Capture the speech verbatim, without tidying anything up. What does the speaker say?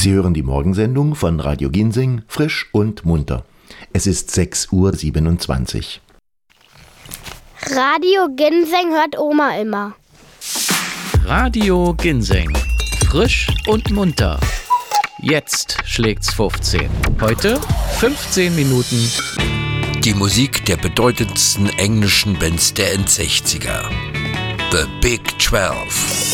Sie hören die Morgensendung von Radio Ginseng, frisch und munter. Es ist sechs Uhr siebenundzwanzig. Radio Ginseng hört Oma immer. Radio Ginseng, frisch und munter. Jetzt schlägt's fünfzehn. Heute fünfzehn Minuten. Die Musik der bedeutendsten englischen Bands der Endsechziger. The Big Twelve.